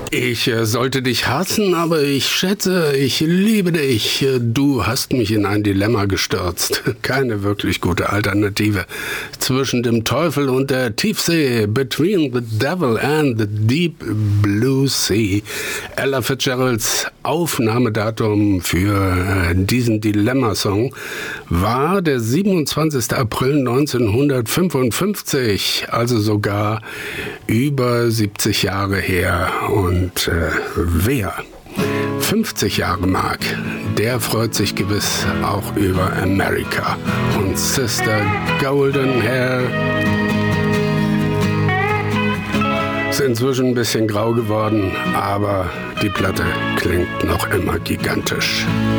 Ich sollte dich hassen, aber ich schätze, ich liebe dich. Du hast mich in ein Dilemma gestürzt. Keine wirklich gute Alternative. Zwischen dem Teufel und der Tiefsee. Between the Devil and the Deep Blue Sea. Ella Fitzgeralds Aufnahmedatum für diesen Dilemma-Song war der 27. April 1955. Also sogar über 70 Jahre her. Und wer 50 Jahre mag, der freut sich gewiss auch über America und Sister Golden Hair. Ist inzwischen ein bisschen grau geworden, aber die Platte klingt noch immer gigantisch.